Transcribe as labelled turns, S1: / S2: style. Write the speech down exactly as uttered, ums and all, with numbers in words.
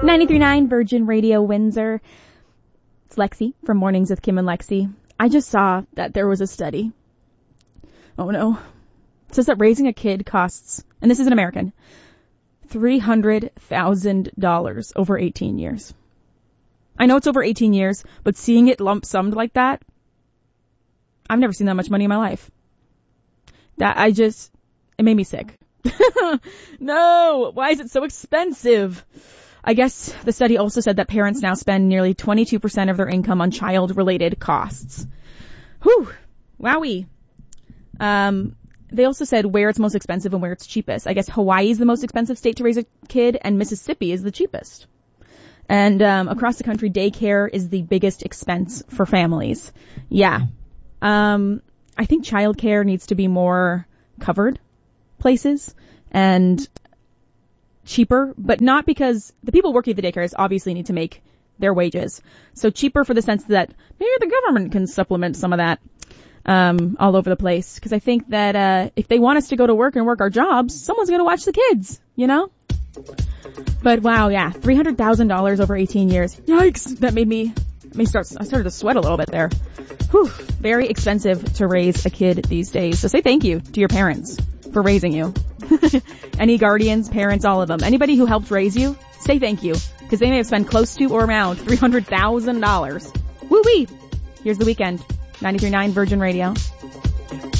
S1: ninety-three point nine Virgin Radio Windsor. It's Lexi from Mornings with Kim and Lexi. I just saw that there was a study. Oh no. It says that raising a kid costs, and this is an American, three hundred thousand dollars over eighteen years. I know it's over eighteen years, but seeing it lump summed like that, I've never seen that much money in my life. That I just, it made me sick. No, why is it so expensive? I guess the study also said that parents now spend nearly twenty-two percent of their income on child-related costs. Whew, wowie. Um, they also said where it's most expensive and where it's cheapest. I guess Hawaii is the most expensive state to raise a kid, and Mississippi is the cheapest. And um, across the country, daycare is the biggest expense for families. Yeah. Um, I think childcare needs to be more covered places and cheaper, but not because the people working at the daycares obviously need to make their wages. So cheaper for the sense that maybe the government can supplement some of that um all over the place. Because I think that uh if they want us to go to work and work our jobs, someone's going to watch the kids, you know? But wow, yeah, three hundred thousand dollars over eighteen years. Yikes! That made me, me start, I started to sweat a little bit there. Whew, very expensive to raise a kid these days. So say thank you to your parents for raising you. Any guardians, parents, all of them. Anybody who helped raise you, say thank you. Because they may have spent close to or around three hundred thousand dollars. Woo-wee! Here's The Weekend. ninety-three point nine Virgin Radio.